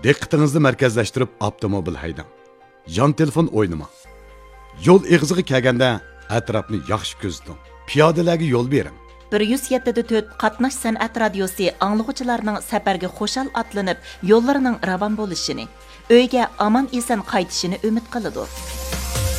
Diqqətinizdə mərkəzləşdirib avtomobil haydang. Yan telefon oynamang. Yo'l ig'ziga kelganda atrofni yaxshi ko'ziting. Piyodalarga yo'l bering. 107.4 qatnash san'at radiosi anglag'uvchilarning safarga xo'shal atlanib, yo'llarining ravon bo'lishini, uyga omon eson qaytishini umid qiladi.